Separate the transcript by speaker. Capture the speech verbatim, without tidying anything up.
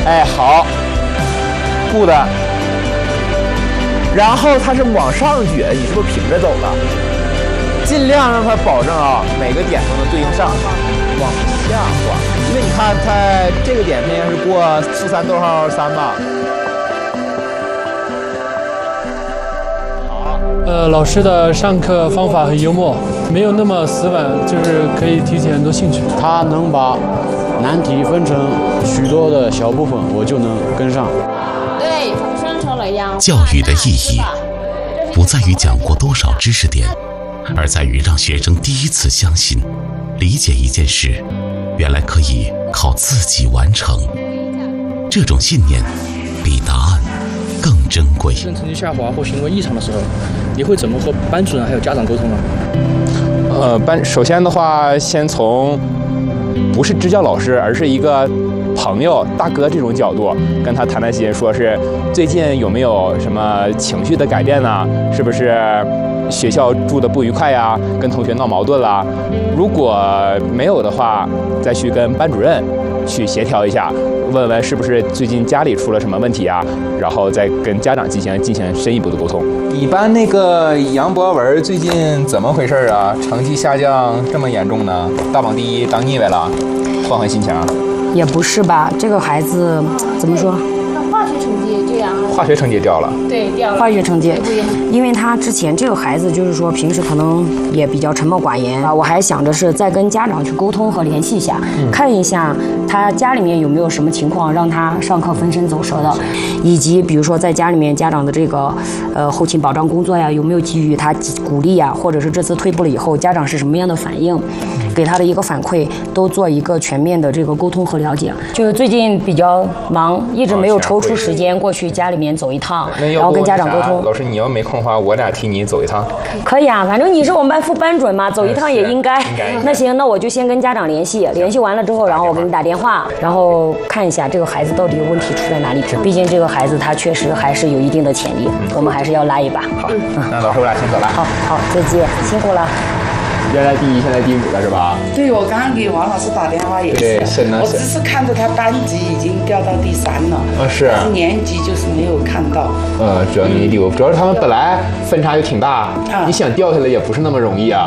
Speaker 1: 哎，好 ，good。然后它是往上举，你是不是平着走了？尽量让它保证啊，每个点都能对应上，往下滑。因为你看，在这个点它应该是过四三逗号三吧。好。
Speaker 2: 呃，老师的上课方法很幽默，没有那么死板，就是可以提起很多兴趣。
Speaker 3: 他能把难题分成许多的小部分，我就能跟上。
Speaker 4: 对，双手来样。
Speaker 5: 教育的意义不在于讲过多少知识点，而在于让学生第一次相信、理解一件事，原来可以靠自己完成。这种信念比答案更珍贵。
Speaker 6: 学生成绩下滑或行为异常的时候，你会怎么和班主任还有家长沟通呢？
Speaker 1: 呃，班首先的话，先从不是支教老师，而是一个朋友、大哥这种角度跟他谈谈心，说是最近有没有什么情绪的改变呢？是不是学校住的不愉快呀？跟同学闹矛盾啦？如果没有的话，再去跟班主任去协调一下，问问是不是最近家里出了什么问题啊？然后再跟家长进行进行深一步的沟通。
Speaker 7: 你班那个杨博文最近怎么回事啊？成绩下降这么严重呢？大榜第一当腻歪了，换换心情。
Speaker 8: 也不是吧，这个孩子怎么说？
Speaker 4: 化学成绩这样。
Speaker 7: 化学成绩掉了。
Speaker 4: 对，掉了。
Speaker 8: 化学成绩，因为他之前这个孩子就是说平时可能也比较沉默寡言啊，我还想着是再跟家长去沟通和联系一下，嗯、看一下他家里面有没有什么情况让他上课分身走神的，以及比如说在家里面家长的这个呃后勤保障工作呀，有没有给予他鼓励呀，或者是这次退步了以后家长是什么样的反应，给他的一个反馈，都做一个全面的这个沟通和了解。就是最近比较忙，一直没有抽出时间过去家里面走一趟，然后跟家长沟通。
Speaker 7: 老师，你要没空的话，我俩替你走一趟。
Speaker 8: 可以啊，反正你是我们班副班主任嘛，走一趟也应该。那行，那我就先跟家长联系，联系完了之后，然后我给你打电话，然后看一下这个孩子到底问题出在哪里。毕竟这个孩子他确实还是有一定的潜力，我们还是要拉一把。
Speaker 7: 好，那老师我俩先走了。
Speaker 8: 好好，再见，辛苦了。
Speaker 1: 原来第一，现在第五了是吧？
Speaker 9: 对，我刚刚给王老师打电话也是，
Speaker 1: 对，是呢。
Speaker 9: 我只是看着他班级已经掉到第三了，
Speaker 1: 啊是，
Speaker 9: 但是年级就是没有看到。
Speaker 1: 呃，主要年级第五，主要是他们本来分差就挺大，你想掉下来也不是那么容易啊。